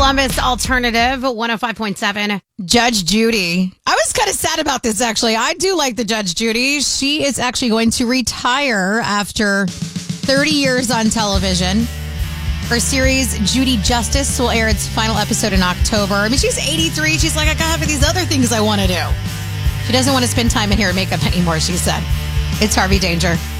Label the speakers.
Speaker 1: Columbus Alternative 105.7. Judge Judy. I was kind of sad about this, actually. I do like the Judge Judy. She is actually going to retire after 30 years on television. Her series, Judy Justice, will air its final episode in October. I mean, she's 83. She's like, I got these other things I want to do. She doesn't want to spend time in hair and makeup anymore, she said. It's Harvey Danger.